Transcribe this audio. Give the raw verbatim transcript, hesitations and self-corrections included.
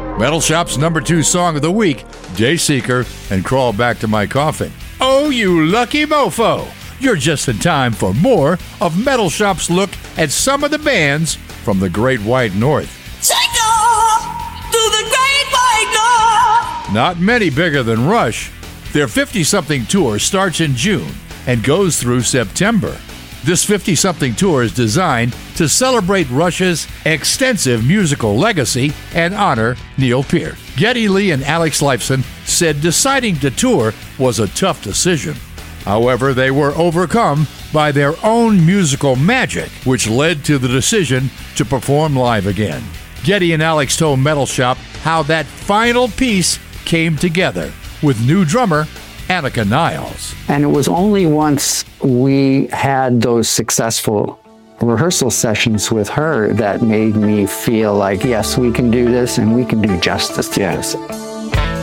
Metal Shop's number two song of the week, Dayseeker and Crawl Back to My Coffin. Oh, you lucky mofo! You're just in time for more of Metal Shop's look at some of the bands from the Great White North. Take off to the Great White North! Not many bigger than Rush. Their fifty-something tour starts in June and goes through September. This fifty-something tour is designed to celebrate Rush's extensive musical legacy and honor Neil Peart. Geddy Lee and Alex Lifeson said deciding to tour was a tough decision. However, they were overcome by their own musical magic, which led to the decision to perform live again. Geddy and Alex told Metal Shop how that final piece came together with new drummer Annika Niles. And it was only once we had those successful rehearsal sessions with her that made me feel like, yes, we can do this and we can do justice to this.